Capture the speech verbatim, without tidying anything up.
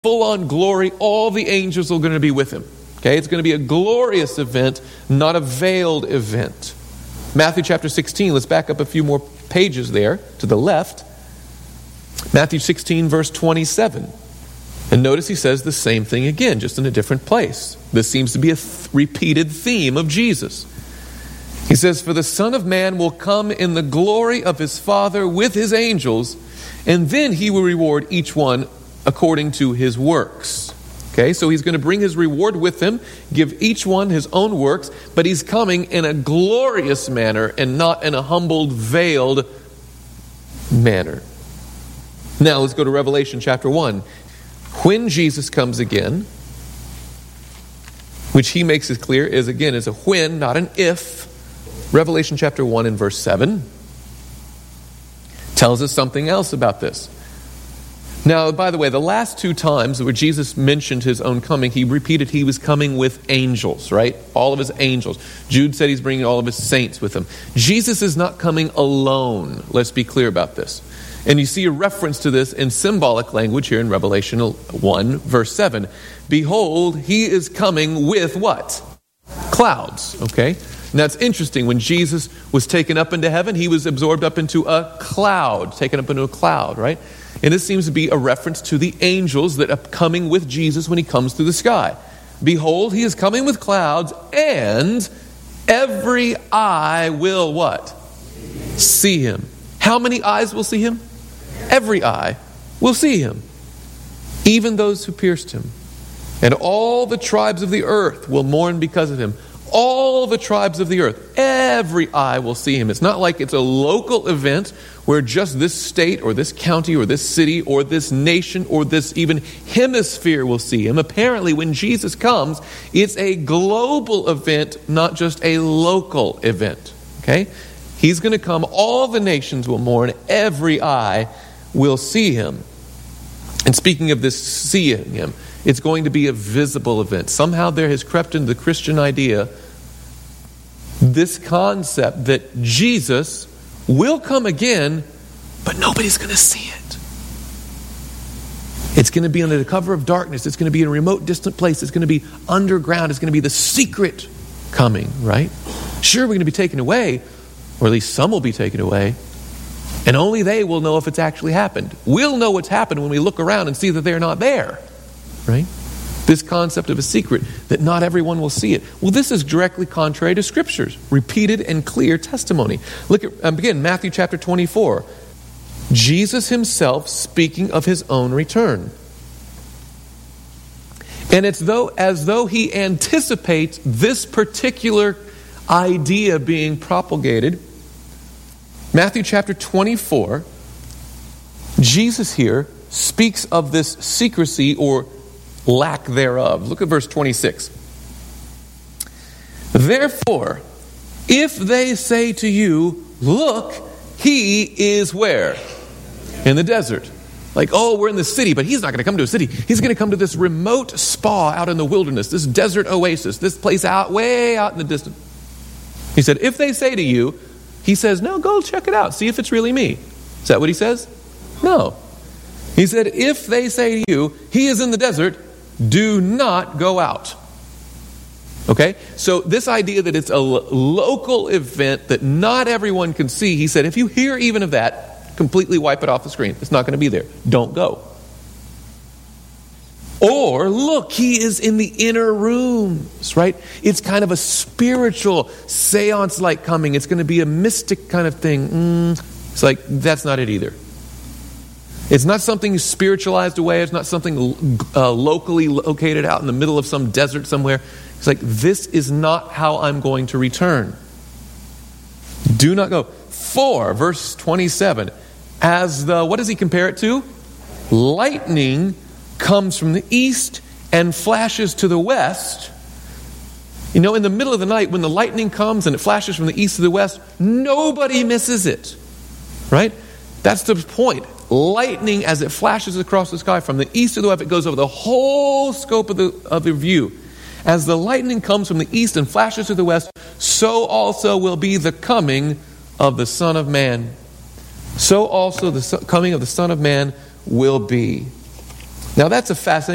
full-on glory. All the angels are going to be with him. Okay, it's going to be a glorious event, not a veiled event. Matthew chapter sixteen, let's back up a few more pages there to the left. Matthew sixteen, verse twenty-seven. And notice he says the same thing again, just in a different place. This seems to be a th- repeated theme of Jesus. He says, "For the Son of Man will come in the glory of his Father with his angels, and then he will reward each one according to his works." Okay, so he's going to bring his reward with him, give each one his own works, but he's coming in a glorious manner and not in a humbled, veiled manner. Now let's go to Revelation chapter one. When Jesus comes again, which he makes it clear is, again, is a when, not an if. Revelation chapter one and verse seven tells us something else about this. Now, by the way, the last two times where Jesus mentioned his own coming, he repeated he was coming with angels, right? All of his angels. Jude said he's bringing all of his saints with him. Jesus is not coming alone. Let's be clear about this. And you see a reference to this in symbolic language here in Revelation one, verse seven. Behold, he is coming with what? Clouds, okay? And that's interesting. When Jesus was taken up into heaven, he was absorbed up into a cloud, taken up into a cloud, right? And this seems to be a reference to the angels that are coming with Jesus when he comes through the sky. Behold, he is coming with clouds, and every eye will what? See him. How many eyes will see him? Every eye will see him, even those who pierced him. And all the tribes of the earth will mourn because of him. All the tribes of the earth, every eye will see him. It's not like it's a local event where just this state or this county or this city or this nation or this even hemisphere will see him. Apparently, when Jesus comes, it's a global event, not just a local event. Okay? He's going to come. All the nations will mourn. Every eye will see him. And speaking of this seeing him, it's going to be a visible event. Somehow there has crept into the Christian idea this concept that Jesus will come again, but nobody's going to see it. It's going to be under the cover of darkness. It's going to be in a remote, distant place. It's going to be underground. It's going to be the secret coming, right? Sure, we're going to be taken away, or at least some will be taken away, and only they will know if it's actually happened. We'll know what's happened when we look around and see that they're not there. Right? This concept of a secret, that not everyone will see it. Well, this is directly contrary to Scripture's repeated and clear testimony. Look at, um, again, Matthew chapter twenty-four. Jesus himself speaking of his own return. And it's though as though he anticipates this particular idea being propagated. Matthew chapter twenty-four, Jesus here speaks of this secrecy or lack thereof. Look at verse twenty-six. Therefore, if they say to you, look, he is where? In the desert. Like, oh, we're in the city, but he's not going to come to a city. He's going to come to this remote spa out in the wilderness, this desert oasis, this place out, way out in the distance. He said, if they say to you, he says, no, go check it out. See if it's really me. Is that what he says? No. He said, if they say to you, he is in the desert, do not go out. Okay? So this idea that it's a lo- local event that not everyone can see, he said, if you hear even of that, completely wipe it off the screen. It's not going to be there. Don't go. Or, look, he is in the inner rooms, right? It's kind of a spiritual seance-like coming. It's going to be a mystic kind of thing. Mm, it's like, that's not it either. It's not something spiritualized away. It's not something uh, locally located out in the middle of some desert somewhere. It's like, this is not how I'm going to return. Do not go. For, verse twenty-seven, as the, what does he compare it to? Lightning comes from the east and flashes to the west. You know, in the middle of the night, when the lightning comes and it flashes from the east to the west, nobody misses it. Right? That's the point. Lightning, as it flashes across the sky from the east to the west, it goes over the whole scope of the of the view. As the lightning comes from the east and flashes to the west, so also will be the coming of the Son of Man. So also the coming of the Son of Man will be. Now that's a fascinating